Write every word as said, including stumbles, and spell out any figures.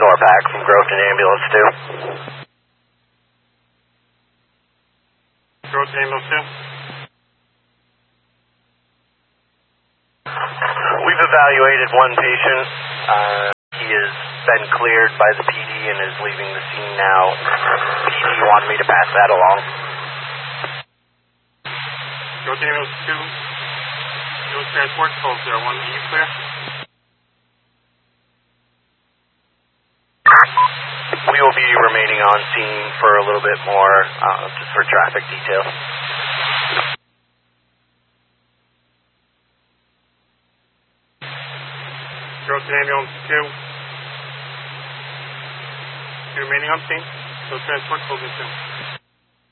Norpac from Groveton Ambulance two. Groveton Ambulance two. We've evaluated one patient. Uh, he has been cleared by the P D and is leaving the scene now. P D wanted me to pass that along. Groveton Ambulance two. Ambulance transport, twelve zero one. Are you clear? We will be remaining on scene for a little bit more, uh, just for traffic detail. Groveton Ambulance two. You remaining on scene? So transport, twelve zero two.